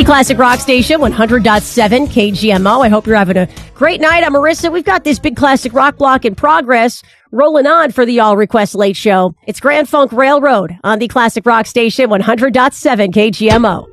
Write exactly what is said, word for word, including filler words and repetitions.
Classic Rock Station, one hundred point seven K G M O. I hope you're having a great night. I'm Marissa. We've got this big classic rock block in progress, rolling on for the Y'all Request Late Show. It's Grand Funk Railroad on the Classic Rock Station, one hundred point seven K G M O.